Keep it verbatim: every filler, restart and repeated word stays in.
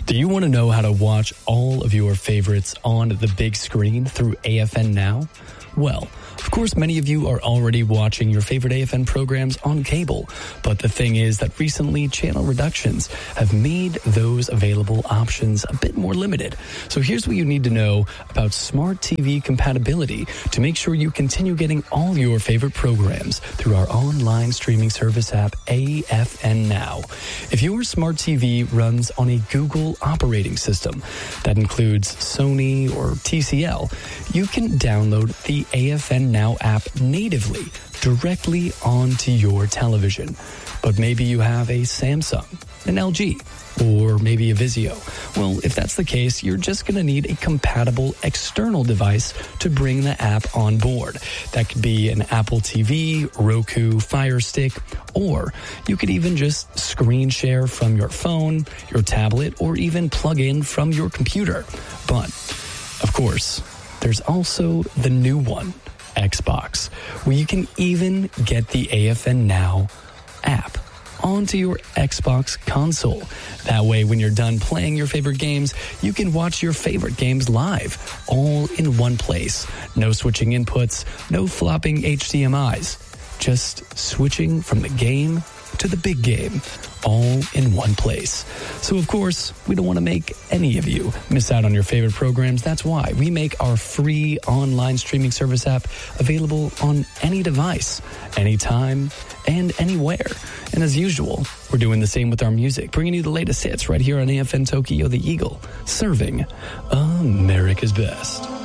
Do you want to know how to watch all of your favorites on the big screen through A F N Now? Well, of course, many of you are already watching your favorite A F N programs on cable, but the thing is that recently channel reductions have made those available options a bit more limited. So here's what you need to know about smart T V compatibility to make sure you continue getting all your favorite programs through our online streaming service app, A F N Now. If your smart T V runs on a Google operating system that includes Sony or T C L, you can download the A F N Now app natively directly onto your television. But maybe you have a Samsung, an L G, or maybe a Vizio. Well, if that's the case, you're just going to need a compatible external device to bring the app on board. That could be an Apple T V, Roku, Fire Stick, or you could even just screen share from your phone, your tablet, or even plug in from your computer. But, of course, there's also the new one, Xbox, where you can even get the A F N Now app onto your Xbox console. That way, when you're done playing your favorite games, you can watch your favorite games live, all in one place. No switching inputs, no flopping H D M Is, just switching from the game to the big game, all in one place. So, of course, we don't want to make any of you miss out on your favorite programs. That's why we make our free online streaming service app available on any device, anytime, and anywhere. And as usual, we're doing the same with our music, bringing you the latest hits right here on A F N Tokyo The Eagle, serving America's best.